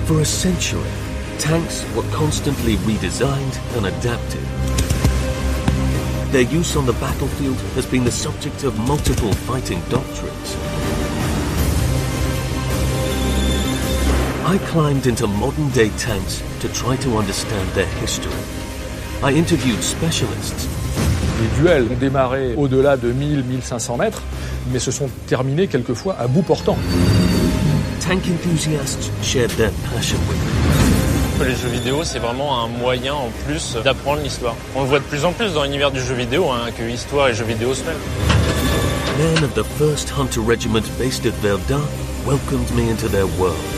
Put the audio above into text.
For a century, tanks were constantly redesigned and adapted. Their use on the battlefield has been the subject of multiple fighting doctrines. I climbed into modern-day tanks to try to understand their history. I interviewed specialists. Les duels ont démarré au-delà de 1000-1500 mètres, mais se sont terminés quelquefois à bout portant. Tank enthusiasts shared their passion with me. Les jeux vidéo, c'est vraiment un moyen en plus d'apprendre l'histoire. On le voit de plus en plus dans l'univers du jeu vidéo, que histoire et jeux vidéo se mêlent. Men of the 1st Hunter Regiment based at Verdun welcomed me into their world.